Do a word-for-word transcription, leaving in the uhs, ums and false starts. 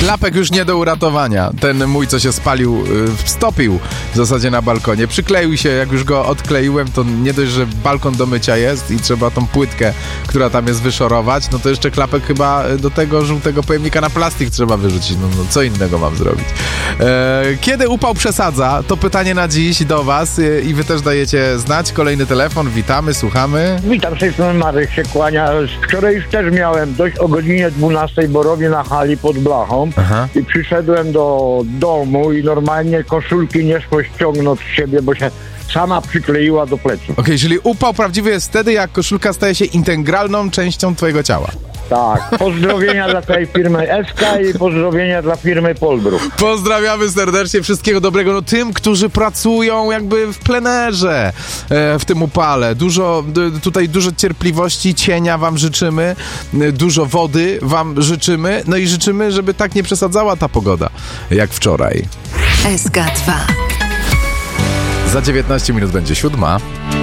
Klapek już nie do uratowania. Ten mój, co się spalił, stopił w zasadzie na balkonie. Przykleił się, jak już go odkleiłem, to nie dość, że balkon do mycia jest i trzeba tą płytkę, która tam jest, wyszorować, no to jeszcze klapek chyba do tego żółtego pojemnika na plastik trzeba wyrzucić. No, no co innego mam zrobić? E, kiedy upał przesadza? To pytanie na dziś do was e, i wy też dajecie znać. Kolejny telefon, witamy, słuchamy. Witam, z tej strony Marek się kłania. Wczoraj już też miałem dość o godzinie dwunastej, bo robię na hali pod blachą. Aha. I przyszedłem do domu i normalnie koszulki nie szło ściągnąć z siebie, bo się sama przykleiła do pleców. Okej, okay, czyli upał prawdziwy jest wtedy, jak koszulka staje się integralną częścią twojego ciała. Tak, pozdrowienia dla tej firmy S K i pozdrowienia dla firmy Polbruk. Pozdrawiamy serdecznie, wszystkiego dobrego no, tym, którzy pracują jakby w plenerze e, w tym upale. Dużo, d, tutaj dużo cierpliwości, cienia wam życzymy, e, dużo wody wam życzymy, no i życzymy, żeby tak nie przesadzała ta pogoda, jak wczoraj. S K dwa. Za dziewiętnaście minut będzie siódma.